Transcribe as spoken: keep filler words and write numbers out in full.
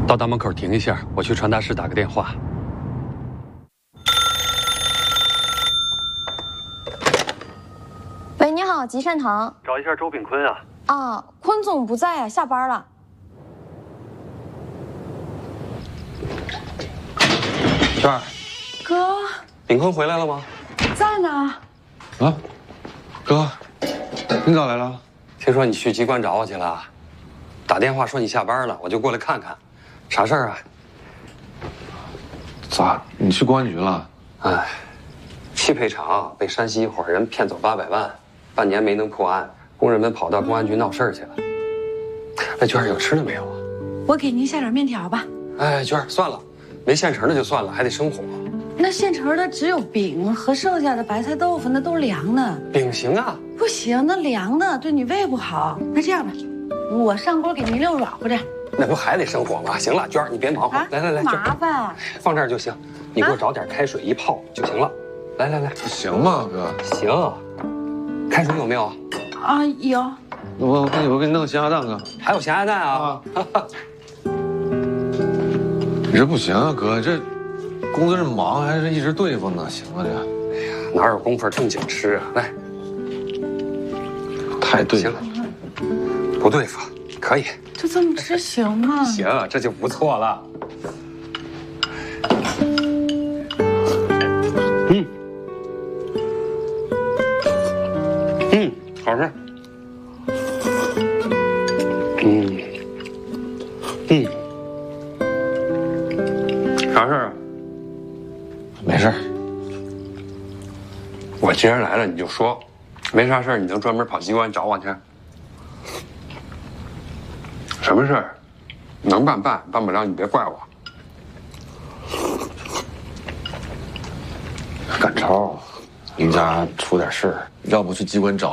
到大门口停一下，我去传达室打个电话。 喂，你好，吉善堂。 找一下周炳坤啊。 啊，坤总不在啊，下班了。 娟儿， 哥， 炳坤回来了吗？ 在呢。 啊，哥，你咋来了？ 听说你去机关找我去了，打电话说你下班了，我就过来看看，啥事儿啊？ 咋？你去公安局了？ 哎，汽配厂被山西一伙人骗走八百万，半年没能破案，工人们跑到公安局闹事儿去了。那娟儿有吃的没有啊？ 我给您下点面条吧。 哎，娟儿，算了，没现成的就算了，还得生火。 那现成的只有饼和剩下的白菜豆腐，那都凉的。 饼行啊。 不行，那凉的对你胃不好。那这样吧，我上锅给您溜软和点。 那不还得生火吗？行了，娟儿，你别忙活， 啊、 来来来， 麻烦， 放这儿就行。你给我找点开水一泡就行了。来来来， 行吗，哥？ 行。开水有没有？ 啊，有。 我我给你我给你弄个咸鸭蛋，哥。 还有咸鸭蛋啊？啊你这不行啊，哥，这工作这忙，还是一直对付呢，行吗？这。 哎呀，哪有功夫正经吃啊？来。 太对了。 行，不对付，可以。 就这么吃行吗？ 行，这就不错了。嗯，嗯，好吃。嗯，嗯，啥事儿啊？ 没事儿。 我既然来了，你就说，没啥事儿，你能专门跑机关找我去？什么事儿？能办办，办不了你别怪我。 赶超，林家出点事儿，要不去机关找。